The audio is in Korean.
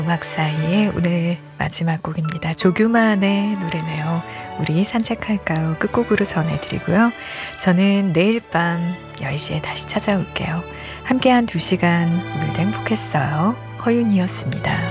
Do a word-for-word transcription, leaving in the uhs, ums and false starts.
음악 사이의 오늘 마지막 곡입니다. 조규만의 노래네요. 우리 산책할까요? 끝곡으로 전해드리고요. 저는 내일 밤 열 시에 다시 찾아올게요. 함께한 두 시간 오늘도 행복했어요. 허윤이었습니다.